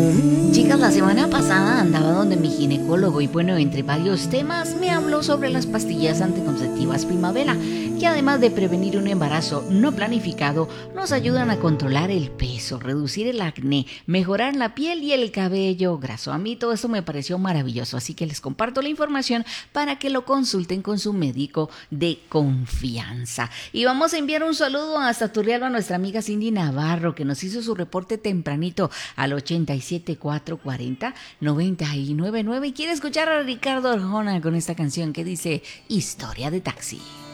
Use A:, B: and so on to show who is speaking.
A: Chicas, la semana pasada andaba donde mi ginecólogo y bueno, entre varios temas me habló sobre las pastillas anticonceptivas primavera, que además de prevenir un embarazo no planificado, nos ayudan a controlar el peso, reducir el acné, mejorar la piel y el cabello graso. A mí todo esto me pareció maravilloso, así que les comparto la información para que lo consulten con su médico de confianza. Y vamos a enviar un saludo hasta Turrialba a nuestra amiga Cindy Navarro, que nos hizo su reporte tempranito al 87-440-999 y quiere escuchar a Ricardo Arjona con esta canción que dice Historia de Taxi.